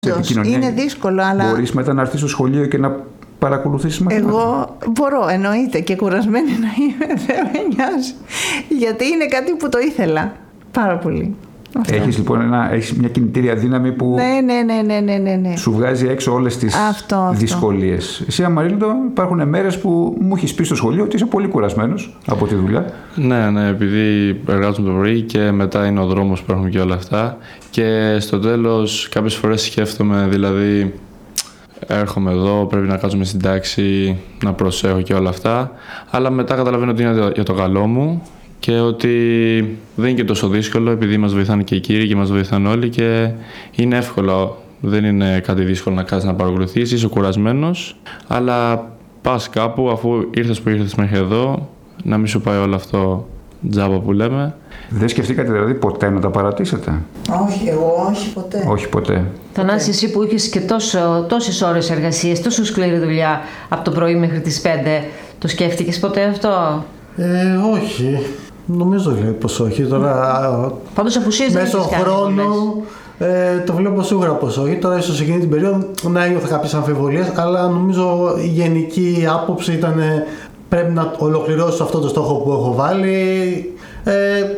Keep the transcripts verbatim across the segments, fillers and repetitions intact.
Είναι δύσκολο, αλλά. Μπορείς μετά να έρθεις στο σχολείο και να παρακολουθήσεις μαθήματα? Εγώ μπορώ, εννοείται, και κουρασμένη να είμαι, δεν με νοιάζει. Γιατί είναι κάτι που το ήθελα πάρα πολύ. Αυτό. Έχεις λοιπόν ένα, έχεις μια κινητήρια δύναμη που ναι, ναι, ναι, ναι, ναι, ναι, ναι. σου βγάζει έξω όλες τις αυτό, αυτό. δυσκολίες. Εσύ, Αμαρίλντο, υπάρχουν μέρες που μου έχεις πει στο σχολείο ότι είσαι πολύ κουρασμένος από τη δουλειά. Ναι, ναι, επειδή εργάζομαι το πρωί και μετά είναι ο δρόμος που έχουμε και όλα αυτά. Και στο τέλος κάποιες φορές σκέφτομαι, δηλαδή έρχομαι εδώ, πρέπει να κάτσουμε στην τάξη, να προσέχω και όλα αυτά. Αλλά μετά καταλαβαίνω ότι είναι για το καλό μου. Και ότι δεν είναι και τόσο δύσκολο, επειδή μας βοηθάνε και οι κύριοι και μας βοηθάνε όλοι και είναι εύκολο. Δεν είναι κάτι δύσκολο να κάτσεις να παρακολουθήσεις, είσαι κουρασμένος, αλλά πας κάπου, αφού ήρθες που ήρθες μέχρι εδώ, να μην σου πάει όλο αυτό τζάμπα που λέμε. Δεν σκεφτήκατε δηλαδή ποτέ να τα παρατήσετε? Όχι, εγώ όχι ποτέ. Όχι ποτέ. Θανάση, εσύ που είχες και τόσο, τόσες ώρες εργασίες, τόσο σκληρή δουλειά από το πρωί μέχρι τις πέντε, το σκέφτηκες ποτέ αυτό? Ε, όχι. Νομίζω λέει πως όχι. Τώρα, πάντως απουσίες δεν μέσω χρόνου ε, το βλέπω σίγουρα πως όχι. Τώρα ίσως σε εκείνη την περίοδο να ένιωθα κάποιες αμφιβολίες, αλλά νομίζω η γενική άποψη ήταν ε, πρέπει να ολοκληρώσω αυτό το στόχο που έχω βάλει, ε,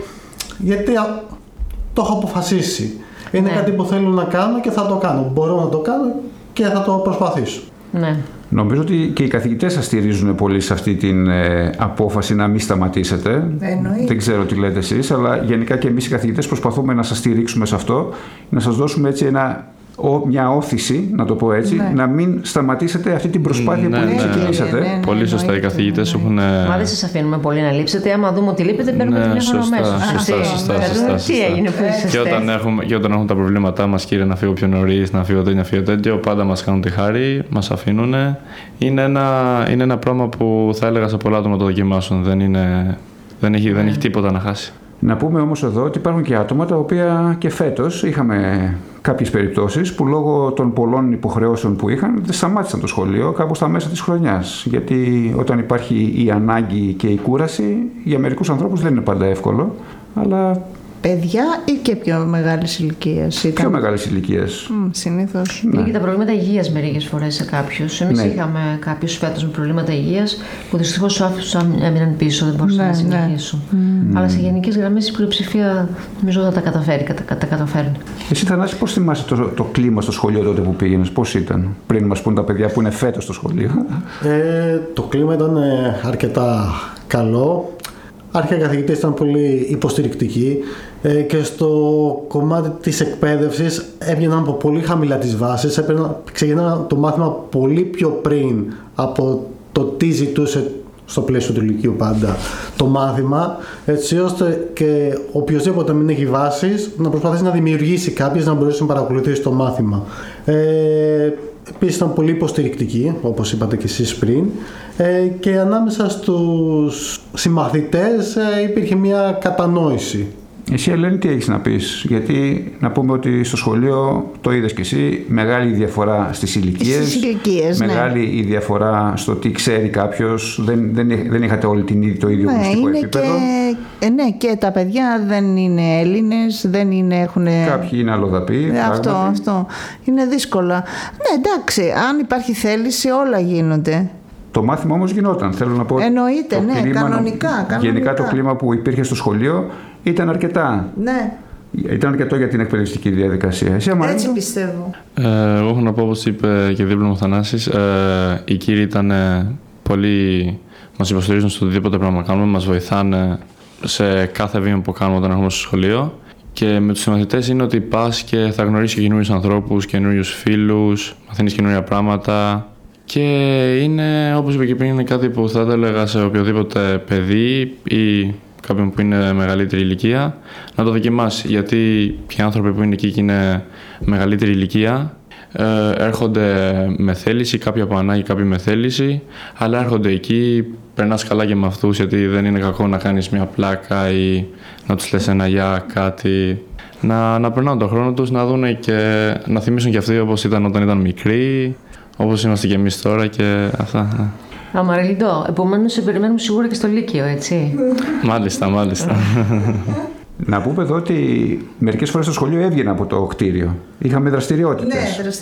γιατί α, το έχω αποφασίσει. Είναι ναι. κάτι που θέλω να κάνω και θα το κάνω. Μπορώ να το κάνω και θα το προσπαθήσω. Ναι. Νομίζω ότι και οι καθηγητές σας στηρίζουν πολύ σε αυτή την ε, απόφαση να μην σταματήσετε. Εννοεί. Δεν ξέρω τι λέτε εσείς, αλλά γενικά και εμείς οι καθηγητές προσπαθούμε να σας στηρίξουμε σε αυτό, να σας δώσουμε έτσι ένα, ο, μια όθηση, να το πω έτσι, ναι. να μην σταματήσετε αυτή την προσπάθεια ναι, που ναι, ξεκινήσατε. Ναι, ναι, ναι, πολύ σωστά, ναι, οι καθηγητές ναι, έχουν. Μα δεν σας αφήνουμε πολύ να λείψετε. Άμα δούμε ότι λείπετε, παίρνουμε ναι, τηλέφωνο αμέσως. Σωστά, σωστά, σωστά. Τι έγινε που είσαστε? Και όταν έχουμε, και όταν έχουμε τα προβλήματά μας, κύριε, να φύγω πιο νωρίς, να φύγω τέτοιο, να φύγω τέτοιο, πάντα μας κάνουν τη χάρη, μας αφήνουν. Είναι ένα, είναι ένα πράγμα που θα έλεγα σε πολλά άτομα το δοκιμάσουν. Δεν, είναι, δεν, έχει, δεν έχει τίποτα να χάσει. Να πούμε όμως εδώ ότι υπάρχουν και άτομα τα οποία και φέτος είχαμε κάποιες περιπτώσεις που λόγω των πολλών υποχρεώσεων που είχαν δεν σταμάτησαν το σχολείο κάπου στα μέσα της χρονιάς. Γιατί όταν υπάρχει η ανάγκη και η κούραση, για μερικούς ανθρώπους δεν είναι πάντα εύκολο, αλλά... Παιδιά ή και πιο μεγάλης ηλικίας? Πιο μεγάλης ηλικίας. Mm, συνήθως. Είναι ναι. και τα προβλήματα υγείας μερικές φορές σε κάποιους. Εμείς ναι. είχαμε κάποιους φέτος με προβλήματα υγείας που δυστυχώς σου άφησαν, έμειναν πίσω, δεν μπορούσαν ναι, να συνεχίσουν. Ναι. Mm. Αλλά σε γενικές γραμμές η πλειοψηφία νομίζω θα τα καταφέρει, τα, τα καταφέρνει. Εσύ, Θανάση, πώς θυμάσαι το, το κλίμα στο σχολείο τότε που πήγαινες, πώς ήταν, πριν μας πούν τα παιδιά που είναι φέτος στο σχολείο? Ε, το κλίμα ήταν αρκετά καλό. Αρχικά οι καθηγητές ήταν πολύ υποστηρικτικοί ε, και στο κομμάτι της εκπαίδευσης έβγαιναν από πολύ χαμηλά τις βάσεις, ξεκινάνε το μάθημα πολύ πιο πριν από το τι ζητούσε στο πλαίσιο του λυκείου πάντα το μάθημα, έτσι ώστε και οποιοδήποτε μην έχει βάσεις να προσπαθήσει να δημιουργήσει κάποιες να μπορέσει να παρακολουθήσει το μάθημα. Ε, Επίσης ήταν πολύ υποστηρικτική, όπως είπατε και εσείς πριν, και ανάμεσα στους συμμαθητές υπήρχε μια κατανόηση. Εσύ, Ελένη, τι έχεις να πεις? Γιατί να πούμε ότι στο σχολείο το είδες και εσύ, μεγάλη η διαφορά στις ηλικίες, στις ηλικίες μεγάλη ναι. η διαφορά στο τι ξέρει κάποιος, δεν, δεν, δεν είχατε όλοι την, το ίδιο γνωστικό ναι, επίπεδο. Και, ναι, και τα παιδιά δεν είναι Έλληνες, δεν είναι, έχουν... Κάποιοι είναι αλλοδαποί. Αυτό, αυτό. Είναι δύσκολα. Ναι, εντάξει, αν υπάρχει θέληση όλα γίνονται. Το μάθημα όμως γινόταν, θέλω να πω. Εννοείται, ναι, κλίμα, κανονικά, κανονικά. Γενικά το κλίμα που υπήρχε στο σχολείο ήταν αρκετά. Ναι. Ήταν αρκετό για την εκπαιδευτική διαδικασία. Εσύ, Αμαρίλντο? Έτσι πιστεύω. Ε, εγώ έχω να πω, όπως είπε και δίπλα μου ο Θανάσης, ε, οι κύριοι ήταν πολύ... μας υποστηρίζουν στο οτιδήποτε πράγμα κάνουμε, μας βοηθάνε σε κάθε βήμα που κάνουμε όταν έχουμε στο σχολείο. Και με τους συμμαθητές είναι ότι πας και θα γνωρίσεις καινούριους ανθρώπους, καινούριους φίλους, μαθαίνεις καινούρια πράγματα. Και είναι, όπως είπε και πριν, είναι κάτι που θα το έλεγα σε οποιοδήποτε παιδί ή κάποιον που είναι μεγαλύτερη ηλικία να το δοκιμάσει. Γιατί και οι άνθρωποι που είναι εκεί και είναι μεγαλύτερη ηλικία ε, έρχονται με θέληση, κάποιοι από ανάγκη, κάποιοι με θέληση, αλλά έρχονται εκεί, περνάς καλά και με αυτούς, γιατί δεν είναι κακό να κάνεις μια πλάκα ή να τους λες ένα γεια, κάτι. Να, να περνάνε τον χρόνο τους, να δουν και να θυμίσουν και αυτοί όπως ήταν όταν ήταν μικροί, όπως είμαστε και εμείς τώρα και αυτά. Αμαρίλντο, επομένως σε περιμένουμε σίγουρα και στο Λύκειο, έτσι? Μάλιστα, μάλιστα. Να πούμε εδώ ότι μερικές φορές το σχολείο έβγαινε από το κτίριο. Είχαμε δραστηριότητες. Ναι, δραστηριότητες.